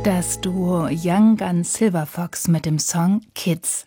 Das Duo Young Gun Silverfox mit dem Song Kids.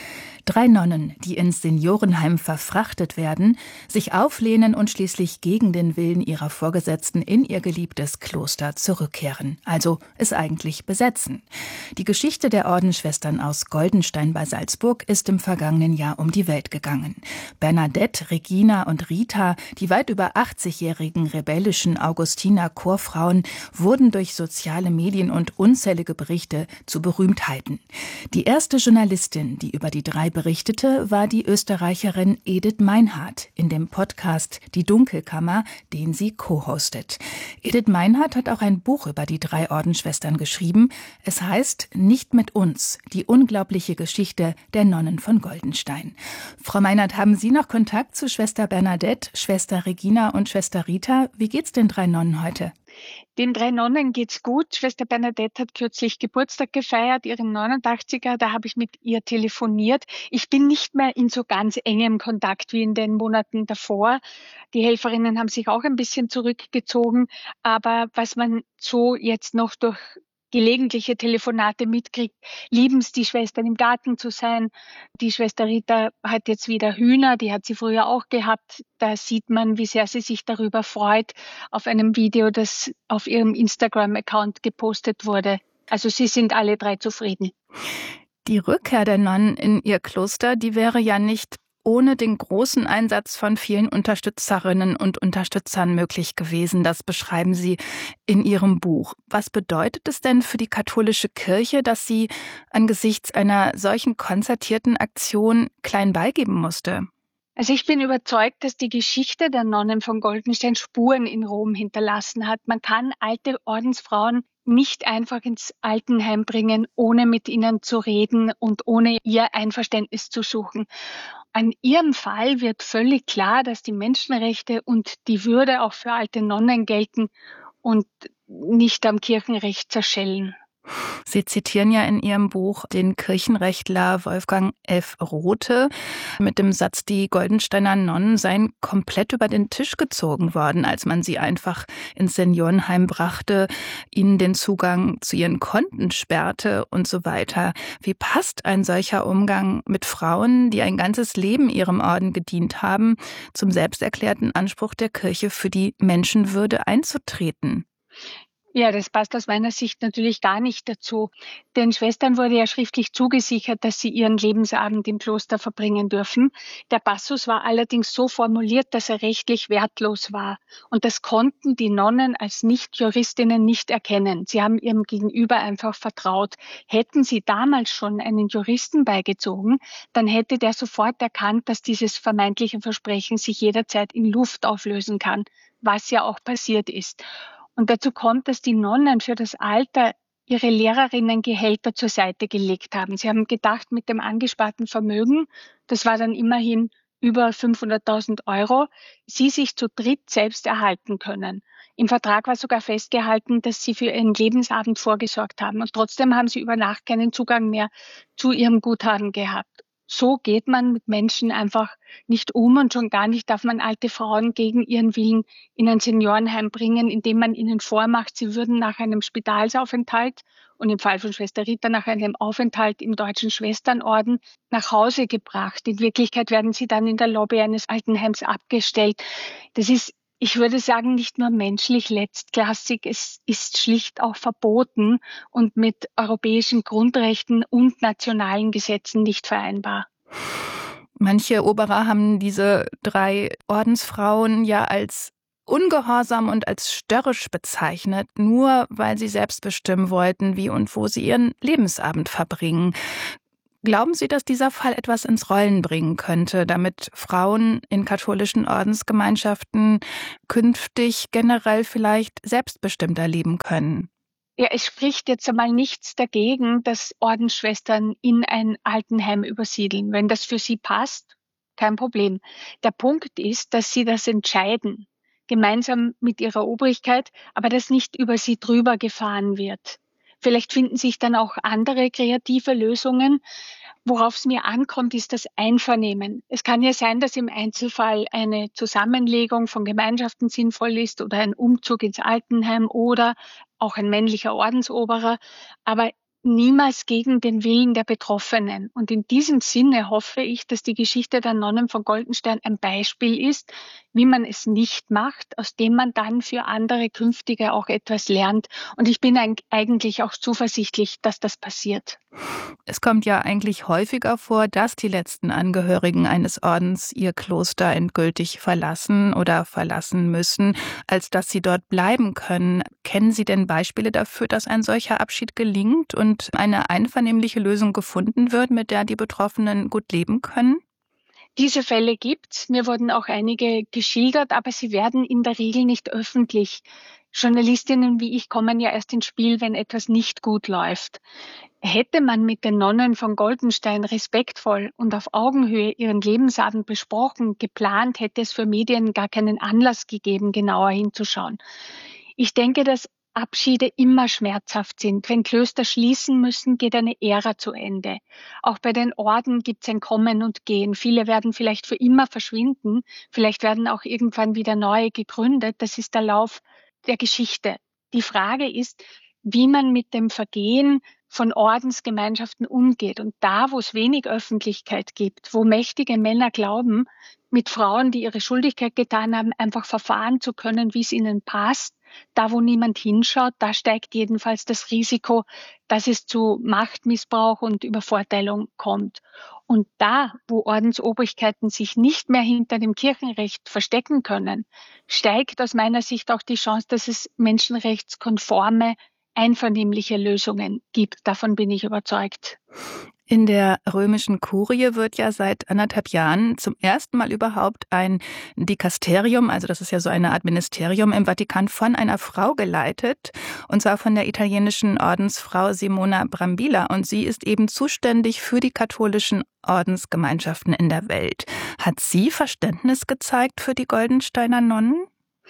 3 Nonnen, die ins Seniorenheim verfrachtet werden, sich auflehnen und schließlich gegen den Willen ihrer Vorgesetzten in ihr geliebtes Kloster zurückkehren, also es eigentlich besetzen. Die Geschichte der Ordensschwestern aus Goldenstein bei Salzburg ist im vergangenen Jahr um die Welt gegangen. Bernadette, Regina und Rita, die weit über 80-jährigen rebellischen Augustiner-Chorfrauen, wurden durch soziale Medien und unzählige Berichte zu Berühmtheiten. Die erste Journalistin, die über die 3 berichtete, war die Österreicherin Edith Meinhardt in dem Podcast Die Dunkelkammer, den sie co-hostet. Edith Meinhardt hat auch ein Buch über die 3 Ordensschwestern geschrieben. Es heißt Nicht mit uns, die unglaubliche Geschichte der Nonnen von Goldenstein. Frau Meinhardt, haben Sie noch Kontakt zu Schwester Bernadette, Schwester Regina und Schwester Rita? Wie geht's den 3 Nonnen heute? Den 3 Nonnen geht's gut. Schwester Bernadette hat kürzlich Geburtstag gefeiert, ihren 89er. Da habe ich mit ihr telefoniert. Ich bin nicht mehr in so ganz engem Kontakt wie in den Monaten davor. Die Helferinnen haben sich auch ein bisschen zurückgezogen. Aber was man so jetzt noch durch gelegentliche Telefonate mitkriegt, lieben es, die Schwestern im Garten zu sein. Die Schwester Rita hat jetzt wieder Hühner, die hat sie früher auch gehabt. Da sieht man, wie sehr sie sich darüber freut, auf einem Video, das auf ihrem Instagram-Account gepostet wurde. Also sie sind alle 3 zufrieden. Die Rückkehr der Nonnen in ihr Kloster, die wäre ja nicht ohne den großen Einsatz von vielen Unterstützerinnen und Unterstützern möglich gewesen. Das beschreiben Sie in Ihrem Buch. Was bedeutet es denn für die katholische Kirche, dass sie angesichts einer solchen konzertierten Aktion klein beigeben musste? Also ich bin überzeugt, dass die Geschichte der Nonnen von Goldenstein Spuren in Rom hinterlassen hat. Man kann alte Ordensfrauen nicht einfach ins Altenheim bringen, ohne mit ihnen zu reden und ohne ihr Einverständnis zu suchen. An ihrem Fall wird völlig klar, dass die Menschenrechte und die Würde auch für alte Nonnen gelten und nicht am Kirchenrecht zerschellen. Sie zitieren ja in Ihrem Buch den Kirchenrechtler Wolfgang F. Rothe mit dem Satz, die Goldensteiner Nonnen seien komplett über den Tisch gezogen worden, als man sie einfach ins Seniorenheim brachte, ihnen den Zugang zu ihren Konten sperrte und so weiter. Wie passt ein solcher Umgang mit Frauen, die ein ganzes Leben ihrem Orden gedient haben, zum selbsterklärten Anspruch der Kirche, für die Menschenwürde einzutreten? Ja, das passt aus meiner Sicht natürlich gar nicht dazu. Den Schwestern wurde ja schriftlich zugesichert, dass sie ihren Lebensabend im Kloster verbringen dürfen. Der Passus war allerdings so formuliert, dass er rechtlich wertlos war. Und das konnten die Nonnen als Nicht-Juristinnen nicht erkennen. Sie haben ihrem Gegenüber einfach vertraut. Hätten sie damals schon einen Juristen beigezogen, dann hätte der sofort erkannt, dass dieses vermeintliche Versprechen sich jederzeit in Luft auflösen kann, was ja auch passiert ist. Und dazu kommt, dass die Nonnen für das Alter ihre Lehrerinnengehälter zur Seite gelegt haben. Sie haben gedacht, mit dem angesparten Vermögen, das war dann immerhin über 500.000 €, sie sich zu dritt selbst erhalten können. Im Vertrag war sogar festgehalten, dass sie für ihren Lebensabend vorgesorgt haben. Und trotzdem haben sie über Nacht keinen Zugang mehr zu ihrem Guthaben gehabt. So geht man mit Menschen einfach nicht um und schon gar nicht darf man alte Frauen gegen ihren Willen in ein Seniorenheim bringen, indem man ihnen vormacht, sie würden nach einem Spitalsaufenthalt und im Fall von Schwester Rita nach einem Aufenthalt im Deutschen Schwesternorden nach Hause gebracht. In Wirklichkeit werden sie dann in der Lobby eines Altenheims abgestellt. Das ist, ich würde sagen, nicht nur menschlich letztklassig, es ist schlicht auch verboten und mit europäischen Grundrechten und nationalen Gesetzen nicht vereinbar. Manche Oberer haben diese 3 Ordensfrauen ja als ungehorsam und als störrisch bezeichnet, nur weil sie selbst bestimmen wollten, wie und wo sie ihren Lebensabend verbringen. Glauben Sie, dass dieser Fall etwas ins Rollen bringen könnte, damit Frauen in katholischen Ordensgemeinschaften künftig generell vielleicht selbstbestimmter leben können? Ja, es spricht jetzt einmal nichts dagegen, dass Ordensschwestern in ein Altenheim übersiedeln. Wenn das für sie passt, kein Problem. Der Punkt ist, dass sie das entscheiden, gemeinsam mit ihrer Obrigkeit, aber dass nicht über sie drüber gefahren wird. Vielleicht finden sich dann auch andere kreative Lösungen. Worauf es mir ankommt, ist das Einvernehmen. Es kann ja sein, dass im Einzelfall eine Zusammenlegung von Gemeinschaften sinnvoll ist oder ein Umzug ins Altenheim oder auch ein männlicher Ordensoberer, aber niemals gegen den Willen der Betroffenen. Und in diesem Sinne hoffe ich, dass die Geschichte der Nonnen von Goldenstein ein Beispiel ist, wie man es nicht macht, aus dem man dann für andere Künftige auch etwas lernt. Und ich bin eigentlich auch zuversichtlich, dass das passiert. Es kommt ja eigentlich häufiger vor, dass die letzten Angehörigen eines Ordens ihr Kloster endgültig verlassen oder verlassen müssen, als dass sie dort bleiben können. Kennen Sie denn Beispiele dafür, dass ein solcher Abschied gelingt und eine einvernehmliche Lösung gefunden wird, mit der die Betroffenen gut leben können? Diese Fälle gibt's. Mir wurden auch einige geschildert, aber sie werden in der Regel nicht öffentlich. Journalistinnen wie ich kommen ja erst ins Spiel, wenn etwas nicht gut läuft. Hätte man mit den Nonnen von Goldenstein respektvoll und auf Augenhöhe ihren Lebensabend besprochen, geplant, hätte es für Medien gar keinen Anlass gegeben, genauer hinzuschauen. Ich denke, dass Abschiede immer schmerzhaft sind. Wenn Klöster schließen müssen, geht eine Ära zu Ende. Auch bei den Orden gibt es ein Kommen und Gehen. Viele werden vielleicht für immer verschwinden. Vielleicht werden auch irgendwann wieder neue gegründet. Das ist der Lauf der Geschichte. Die Frage ist, wie man mit dem Vergehen von Ordensgemeinschaften umgeht. Und da, wo es wenig Öffentlichkeit gibt, wo mächtige Männer glauben, mit Frauen, die ihre Schuldigkeit getan haben, einfach verfahren zu können, wie es ihnen passt, da, wo niemand hinschaut, da steigt jedenfalls das Risiko, dass es zu Machtmissbrauch und Übervorteilung kommt. Und da, wo Ordensobrigkeiten sich nicht mehr hinter dem Kirchenrecht verstecken können, steigt aus meiner Sicht auch die Chance, dass es menschenrechtskonforme, einvernehmliche Lösungen gibt. Davon bin ich überzeugt. In der römischen Kurie wird ja seit 1,5 Jahren zum ersten Mal überhaupt ein Dikasterium, also das ist ja so eine Art Ministerium im Vatikan, von einer Frau geleitet, und zwar von der italienischen Ordensfrau Simona Brambilla. Und sie ist eben zuständig für die katholischen Ordensgemeinschaften in der Welt. Hat sie Verständnis gezeigt für die Goldensteiner Nonnen?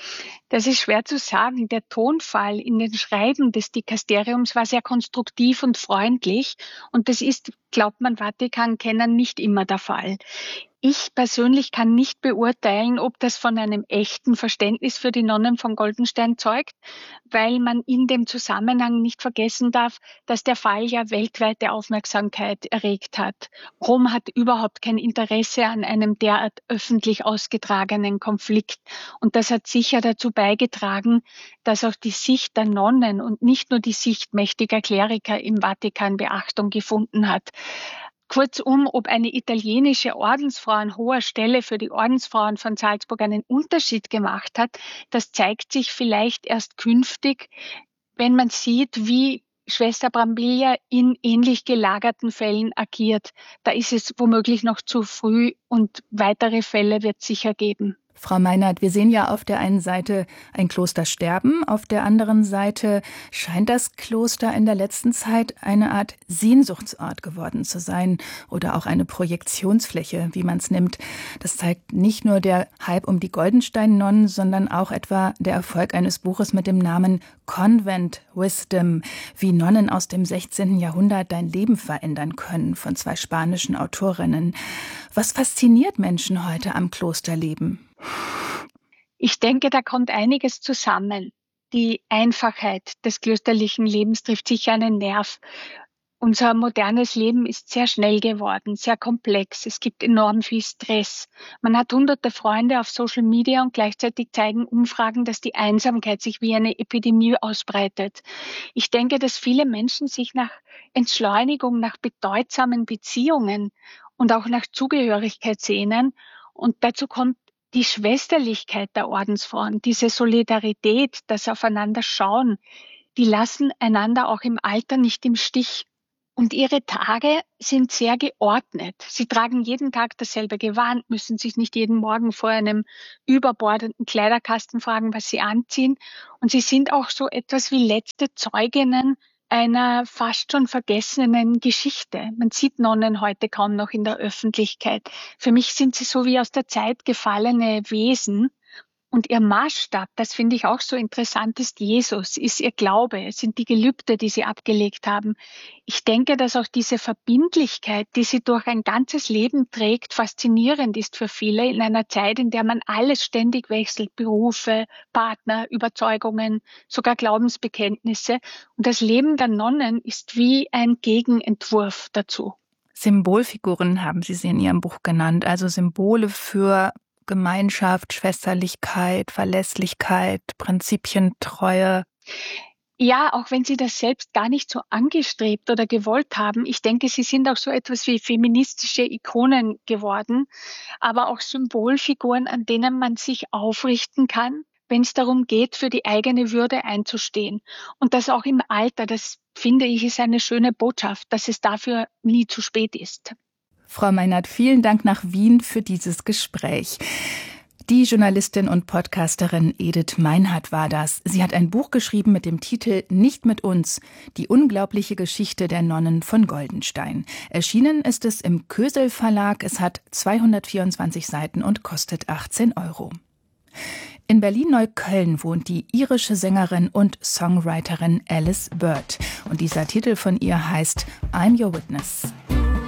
Das ist schwer zu sagen. Der Tonfall in den Schreiben des Dikasteriums war sehr konstruktiv und freundlich. Und das ist, glaubt man Vatikan-Kennern, nicht immer der Fall. Ich persönlich kann nicht beurteilen, ob das von einem echten Verständnis für die Nonnen von Goldenstein zeugt, weil man in dem Zusammenhang nicht vergessen darf, dass der Fall ja weltweite Aufmerksamkeit erregt hat. Rom hat überhaupt kein Interesse an einem derart öffentlich ausgetragenen Konflikt. Und das hat sicher dazu beigetragen, dass auch die Sicht der Nonnen und nicht nur die Sicht mächtiger Kleriker im Vatikan Beachtung gefunden hat. Kurzum, ob eine italienische Ordensfrau an hoher Stelle für die Ordensfrauen von Salzburg einen Unterschied gemacht hat, das zeigt sich vielleicht erst künftig, wenn man sieht, wie Schwester Brambilla in ähnlich gelagerten Fällen agiert. Da ist es womöglich noch zu früh und weitere Fälle wird es sicher geben. Frau Meinert, wir sehen ja auf der einen Seite ein Kloster sterben, auf der anderen Seite scheint das Kloster in der letzten Zeit eine Art Sehnsuchtsort geworden zu sein oder auch eine Projektionsfläche, wie man es nimmt. Das zeigt nicht nur der Hype um die Goldenstein-Nonnen, sondern auch etwa der Erfolg eines Buches mit dem Namen Convent Wisdom, wie Nonnen aus dem 16. Jahrhundert dein Leben verändern können, von 2 spanischen Autorinnen. Was fasziniert Menschen heute am Klosterleben? Ich denke, da kommt einiges zusammen. Die Einfachheit des klösterlichen Lebens trifft sicher einen Nerv. Unser modernes Leben ist sehr schnell geworden, sehr komplex. Es gibt enorm viel Stress. Man hat hunderte Freunde auf Social Media und gleichzeitig zeigen Umfragen, dass die Einsamkeit sich wie eine Epidemie ausbreitet. Ich denke, dass viele Menschen sich nach Entschleunigung, nach bedeutsamen Beziehungen und auch nach Zugehörigkeit sehnen. Und dazu kommt die Schwesterlichkeit der Ordensfrauen, diese Solidarität, das Aufeinander schauen, die lassen einander auch im Alter nicht im Stich. Und ihre Tage sind sehr geordnet. Sie tragen jeden Tag dasselbe Gewand, müssen sich nicht jeden Morgen vor einem überbordenden Kleiderkasten fragen, was sie anziehen. Und sie sind auch so etwas wie letzte Zeuginnen einer fast schon vergessenen Geschichte. Man sieht Nonnen heute kaum noch in der Öffentlichkeit. Für mich sind sie so wie aus der Zeit gefallene Wesen. Und ihr Maßstab, das finde ich auch so interessant, ist Jesus, ist ihr Glaube, es sind die Gelübde, die sie abgelegt haben. Ich denke, dass auch diese Verbindlichkeit, die sie durch ein ganzes Leben trägt, faszinierend ist für viele in einer Zeit, in der man alles ständig wechselt, Berufe, Partner, Überzeugungen, sogar Glaubensbekenntnisse. Und das Leben der Nonnen ist wie ein Gegenentwurf dazu. Symbolfiguren haben Sie in Ihrem Buch genannt, also Symbole für Gemeinschaft, Schwesterlichkeit, Verlässlichkeit, Prinzipientreue. Ja, auch wenn Sie das selbst gar nicht so angestrebt oder gewollt haben. Ich denke, Sie sind auch so etwas wie feministische Ikonen geworden, aber auch Symbolfiguren, an denen man sich aufrichten kann, wenn es darum geht, für die eigene Würde einzustehen. Und das auch im Alter, das finde ich, ist eine schöne Botschaft, dass es dafür nie zu spät ist. Frau Meinert, vielen Dank nach Wien für dieses Gespräch. Die Journalistin und Podcasterin Edith Meinhardt war das. Sie hat ein Buch geschrieben mit dem Titel »Nicht mit uns. Die unglaubliche Geschichte der Nonnen von Goldenstein«. Erschienen ist es im Kösel Verlag. Es hat 224 Seiten und kostet 18 €. In Berlin-Neukölln wohnt die irische Sängerin und Songwriterin Alice Burt. Und dieser Titel von ihr heißt »I'm Your Witness«.